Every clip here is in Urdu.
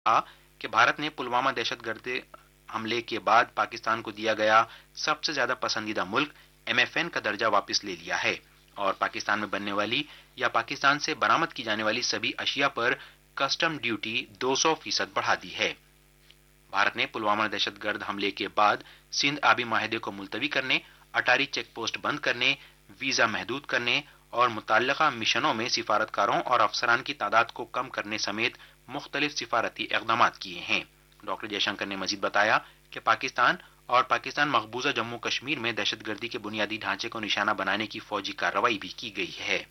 کہا کہ بھارت نے پلوامہ دہشت گرد حملے کے بعد پاکستان کو دیا گیا سب سے زیادہ پسندیدہ ملک MFN کا درجہ واپس لے لیا ہے اور پاکستان میں بننے والی یا پاکستان سے برآمد کی جانے والی سبھی اشیاء پر کسٹم ڈیوٹی 200% بڑھا دی ہے۔ بھارت نے پلوامہ دہشت گرد حملے کے بعد سندھ آبی معاہدے کو ملتوی کرنے، اٹاری چیک پوسٹ بند کرنے، ویزا محدود کرنے اور متعلقہ مشنوں میں سفارتکاروں اور افسران کی تعداد کو کم کرنے سمیت مختلف سفارتی اقدامات کیے ہیں۔ ڈاکٹر جے شنکر نے مزید بتایا کہ پاکستان اور پاکستان مقبوضہ جموں کشمیر میں دہشت گردی کے بنیادی ڈھانچے کو نشانہ بنانے کی فوجی کارروائی بھی کی گئی ہے۔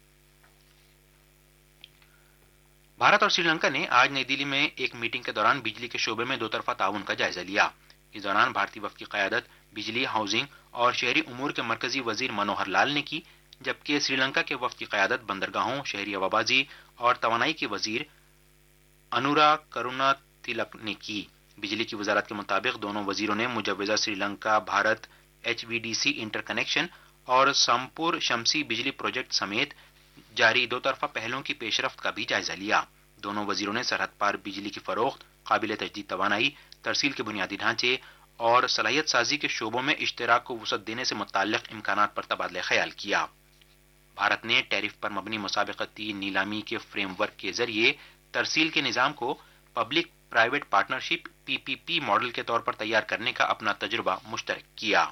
بھارت اور سری لنکا نے آج نئی دہلی میں ایک میٹنگ کے دوران بجلی کے شعبے میں دو طرفہ تعاون کا جائزہ لیا۔ اس دوران بھارتی وفد کی قیادت بجلی، ہاؤسنگ اور شہری امور کے مرکزی وزیر منوہر لال نے کی، جبکہ سری لنکا کے وفد کی قیادت بندرگاہوں، شہری ہوابازی اور توانائی کے وزیر انورا کرونا تلک نے کی۔ بجلی کی وزارت کے مطابق دونوں وزیروں نے مجوزہ Sri Lanka Bharat HVDC inter connection اور سمپور شمسی بجلی پروجیکٹ سمیت جاری دو طرفہ پہلوں کی پیش رفت کا بھی جائزہ لیا۔ دونوں وزیروں نے سرحد پار بجلی کی فروخت، قابل تجدید توانائی، ترسیل کے بنیادی ڈھانچے اور صلاحیت سازی کے شعبوں میں اشتراک کو وسعت دینے سے متعلق امکانات پر تبادلہ خیال کیا۔ بھارت نے ٹیرف پر مبنی مسابقتی نیلامی کے فریم ورک کے ذریعے ترسیل کے نظام کو public private partnership PPP model کے طور پر تیار کرنے کا اپنا تجربہ مشترک کیا۔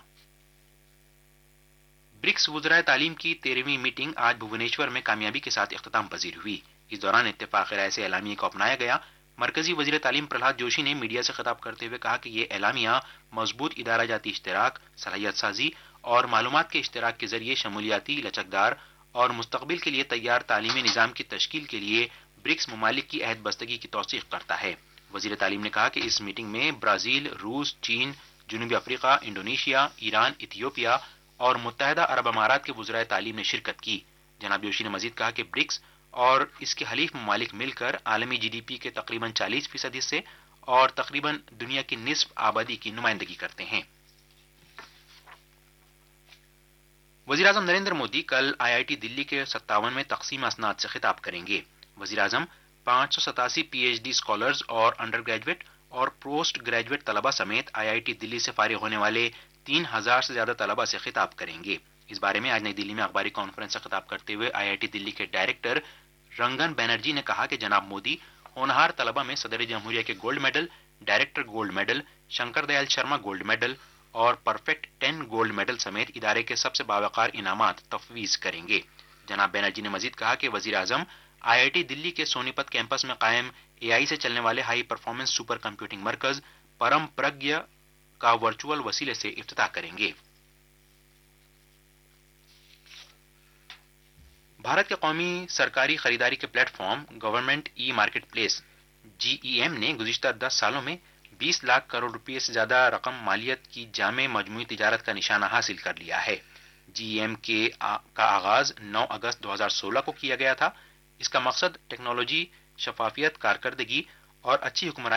برکس وزرائے تعلیم کی 13ویں میٹنگ آج بھونیشور میں کامیابی کے ساتھ اختتام پذیر ہوئی۔ اس دوران اتفاق رائے سے اعلامیے کو اپنایا گیا۔ مرکزی وزیر تعلیم پرہلاد جوشی نے میڈیا سے خطاب کرتے ہوئے کہا کہ یہ اعلامیہ مضبوط ادارہ جاتی اشتراک، صلاحیت سازی اور معلومات کے اشتراک کے ذریعے شمولیاتی، لچکدار اور مستقبل کے لیے تیار تعلیمی نظام کی تشکیل کے لیے برکس ممالک کی عہد بستگی کی توثیق کرتا ہے۔ وزیر تعلیم نے کہا کہ اس میٹنگ میں برازیل، روس، چین، جنوبی افریقہ، انڈونیشیا، ایران، ایتھیوپیا اور متحدہ عرب امارات کے وزرائے تعلیم نے شرکت کی۔ جناب جوشی نے مزید کہا کہ برکس اور اس کے حلیف ممالک مل کر عالمی GDP کے تقریباً 40% حصے اور تقریباً دنیا کی نصف آبادی کی نمائندگی کرتے ہیں۔ وزیراعظم نریندر مودی کل IIT دلی کے 57ویں تقسیم اسناد سے خطاب کریں گے۔ وزیراعظم 587 PhD اسکالرز اور انڈر گریجویٹ اور پوسٹ گریجویٹ طلبہ سمیت IIT دلی سے فارغ ہونے والے 3000 سے زیادہ طلبہ سے خطاب کریں گے۔ اس بارے میں آج نئی دلی میں اخباری کانفرنس سے خطاب کرتے ہوئے IIT دلی کے ڈائریکٹر رنگن بینرجی نے کہا کہ جناب مودی ہونہار طلبہ میں صدر جمہوریہ کے gold medal, director gold medal, Shankar Dayal Sharma gold medal اور پرفیکٹ 10 گولڈ میڈل سمیت ادارے کے سب سے باوقار انعامات تفویض کریں گے۔ جناب بینرجی نے مزید کہا کہ وزیر اعظم IIT دلی کے سونی پت کیمپس میں قائم AI سے چلنے والے ہائی پرفارمنس سپر کمپیوٹنگ مرکز پرم پرگیہ کا ورچوئل وسیلے سے افتتاح کریں گے۔ بھارت کے قومی سرکاری خریداری کے پلیٹ فارم گورنمنٹ ای مارکیٹ پلیس GEM نے گزشتہ 10 سالوں میں 20 لاکھ کروڑ روپے سے زیادہ رقم مالیت کی جامع مجموعی تجارت کا نشانہ حاصل کر لیا ہے۔ GEM کا آغاز 9 اگست 2016 کو کیا گیا تھا۔ اس کا مقصد ٹیکنالوجی، شفافیت، کارکردگی اور اچھی حکمرانی